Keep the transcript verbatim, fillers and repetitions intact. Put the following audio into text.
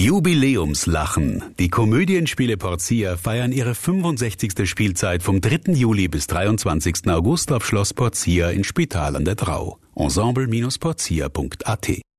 Jubiläumslachen. Die Komödienspiele Portia feiern ihre fünfundsechzigste Spielzeit vom dritten Juli bis dreiundzwanzigsten August auf Schloss Portia in Spital an der Drau. ensemble Bindestrich portia Punkt a t